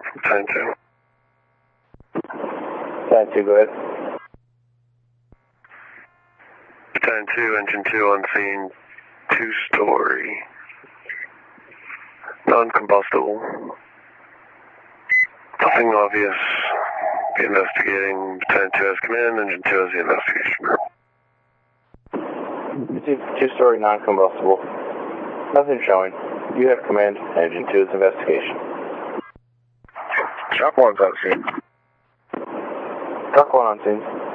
Battalion 2. Battalion 2, go ahead. Battalion 2, Engine 2 on scene, 2-story. Non-combustible. Nothing obvious. Be investigating. Battalion 2 has command, Engine 2 has the investigation. Received 2-story non-combustible. Nothing showing. You have command, Engine 2 is investigation. Shock 1's on scene. Shock 1 on scene.